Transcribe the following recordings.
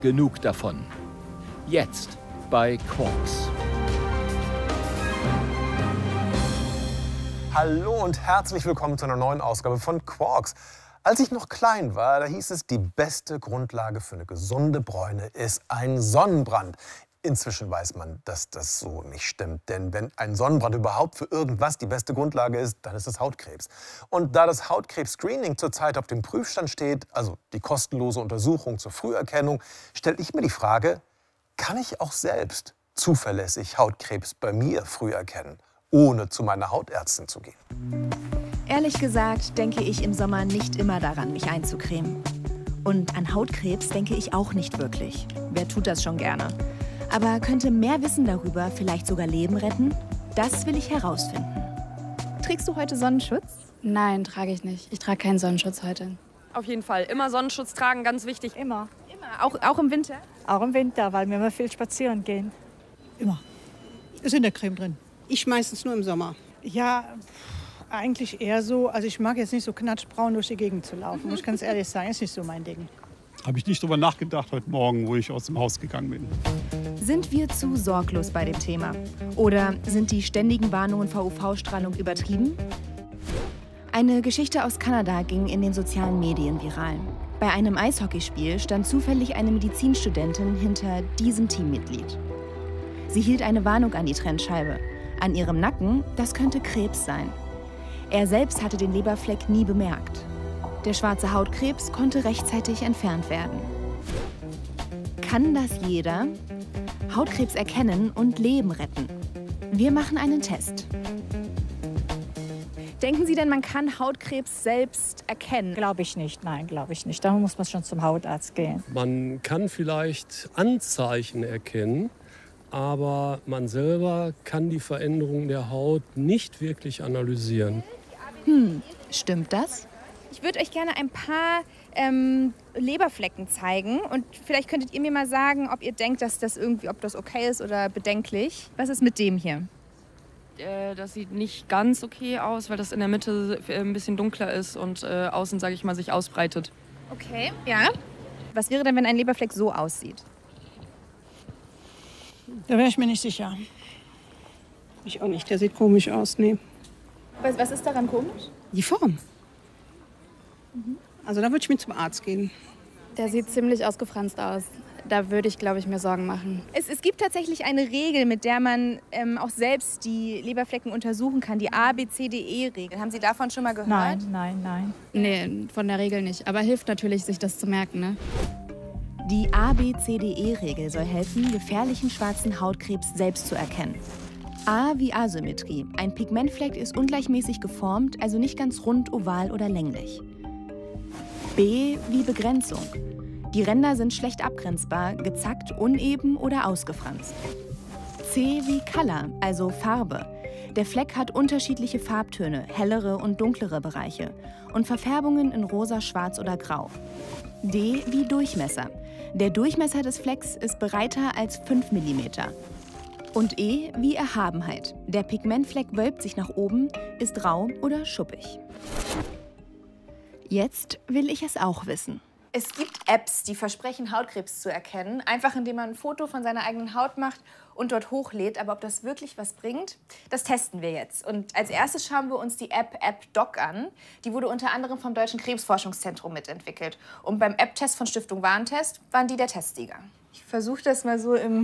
Genug davon. Jetzt bei Quarks. Hallo und herzlich willkommen zu einer neuen Ausgabe von Quarks. Als ich noch klein war, da hieß es, die beste Grundlage für eine gesunde Bräune ist ein Sonnenbrand. Inzwischen weiß man, dass das so nicht stimmt. Denn wenn ein Sonnenbrand überhaupt für irgendwas die beste Grundlage ist, dann ist es Hautkrebs. Und da das Hautkrebs-Screening zurzeit auf dem Prüfstand steht, also die kostenlose Untersuchung zur Früherkennung, stelle ich mir die Frage, kann ich auch selbst zuverlässig Hautkrebs bei mir früh erkennen, ohne zu meiner Hautärztin zu gehen? Ehrlich gesagt denke ich im Sommer nicht immer daran, mich einzucremen. Und an Hautkrebs denke ich auch nicht wirklich. Wer tut das schon gerne? Aber könnte mehr Wissen darüber vielleicht sogar Leben retten? Das will ich herausfinden. Trägst du heute Sonnenschutz? Nein, trage ich nicht. Ich trage keinen Sonnenschutz heute. Auf jeden Fall. Immer Sonnenschutz tragen, ganz wichtig. Immer. Auch im Winter? Auch im Winter, weil wir immer viel spazieren gehen. Immer. Ist in der Creme drin. Ich meistens nur im Sommer. Ja, eigentlich eher so. Also ich mag jetzt nicht so knatschbraun durch die Gegend zu laufen. Muss ich ganz ehrlich sagen, ist nicht so mein Ding. Habe ich nicht drüber nachgedacht heute Morgen, wo ich aus dem Haus gegangen bin. Sind wir zu sorglos bei dem Thema? Oder sind die ständigen Warnungen vor UV-Strahlung übertrieben? Eine Geschichte aus Kanada ging in den sozialen Medien viral. Bei einem Eishockeyspiel stand zufällig eine Medizinstudentin hinter diesem Teammitglied. Sie hielt eine Warnung an die Trennscheibe. An ihrem Nacken, das könnte Krebs sein. Er selbst hatte den Leberfleck nie bemerkt. Der schwarze Hautkrebs konnte rechtzeitig entfernt werden. Kann das jeder? Hautkrebs erkennen und Leben retten. Wir machen einen Test. Denken Sie denn, man kann Hautkrebs selbst erkennen? Glaube ich nicht, nein, glaube ich nicht. Da muss man schon zum Hautarzt gehen. Man kann vielleicht Anzeichen erkennen, aber man selber kann die Veränderung der Haut nicht wirklich analysieren. Stimmt das? Ich würde euch gerne ein paar Leberflecken zeigen. Und vielleicht könntet ihr mir mal sagen, ob ihr denkt, dass das irgendwie, ob das okay ist oder bedenklich. Was ist mit dem hier? Das sieht nicht ganz okay aus, weil das in der Mitte ein bisschen dunkler ist und außen, sage ich mal, sich ausbreitet. Okay, ja. Was wäre denn, wenn ein Leberfleck so aussieht? Da wäre ich mir nicht sicher. Ich auch nicht. Der sieht komisch aus. Nee. Was ist daran komisch? Die Form. Also da würde ich mit zum Arzt gehen. Der sieht ziemlich ausgefranst aus. Da würde ich, glaube ich, mir Sorgen machen. Es gibt tatsächlich eine Regel, mit der man auch selbst die Leberflecken untersuchen kann. Die ABCDE-Regel. Haben Sie davon schon mal gehört? Nein. Nee, von der Regel nicht. Aber hilft natürlich, sich das zu merken, ne? Die ABCDE-Regel soll helfen, gefährlichen schwarzen Hautkrebs selbst zu erkennen. A wie Asymmetrie. Ein Pigmentfleck ist ungleichmäßig geformt, also nicht ganz rund, oval oder länglich. B wie Begrenzung. Die Ränder sind schlecht abgrenzbar, gezackt, uneben oder ausgefranst. C wie Color, also Farbe. Der Fleck hat unterschiedliche Farbtöne, hellere und dunklere Bereiche und Verfärbungen in rosa, schwarz oder grau. D wie Durchmesser. Der Durchmesser des Flecks ist breiter als 5 mm. Und E wie Erhabenheit. Der Pigmentfleck wölbt sich nach oben, ist rau oder schuppig. Jetzt will ich es auch wissen. Es gibt Apps, die versprechen, Hautkrebs zu erkennen. Einfach indem man ein Foto von seiner eigenen Haut macht und dort hochlädt. Aber ob das wirklich was bringt, das testen wir jetzt. Und als erstes schauen wir uns die App Doc an. Die wurde unter anderem vom Deutschen Krebsforschungszentrum mitentwickelt. Und beim App-Test von Stiftung Warentest waren die der Testsieger. Ich versuche das mal so im...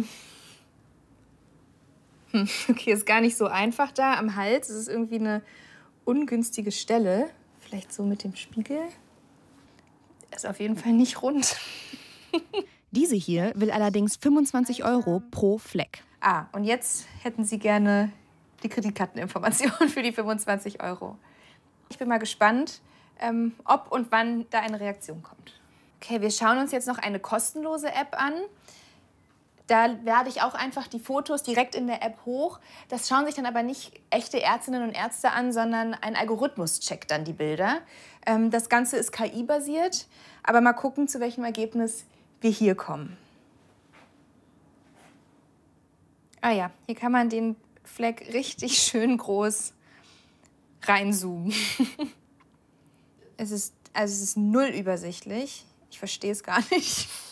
Okay, ist gar nicht so einfach da am Hals. Es ist irgendwie eine ungünstige Stelle. Vielleicht so mit dem Spiegel. Ist auf jeden Fall nicht rund. Diese hier will allerdings 25 € pro Fleck. Ah, und jetzt hätten Sie gerne die Kreditkarteninformation für die 25 €. Ich bin mal gespannt, ob und wann da eine Reaktion kommt. Okay, wir schauen uns jetzt noch eine kostenlose App an. Da lade ich auch einfach die Fotos direkt in der App hoch. Das schauen sich dann aber nicht echte Ärztinnen und Ärzte an, sondern ein Algorithmus checkt dann die Bilder. Das Ganze ist KI-basiert, aber mal gucken, zu welchem Ergebnis wir hier kommen. Ah ja, hier kann man den Fleck richtig schön groß reinzoomen. Es ist null übersichtlich. Ich verstehe es gar nicht.